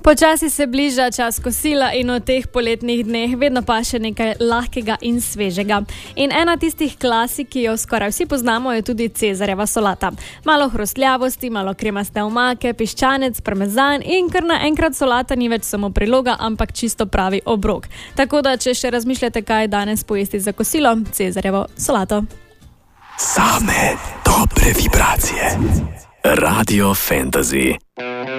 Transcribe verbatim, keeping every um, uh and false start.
Počasi se bliža čas kosila in v teh poletnih dneh vedno pa še nekaj lahkega in svežega. In ena tistih klasik, ki jo skoraj vsi poznamo, je tudi cezarjeva solata. Malo hrustljavosti, malo kremaste omake, piščanec, parmezan in kar naenkrat solata ni več samo priloga, ampak čisto pravi obrok. Tako da, če še razmišljate, kaj danes pojesti za kosilo, cezarjevo solato. Same dobre vibracije. Radio Fantasy.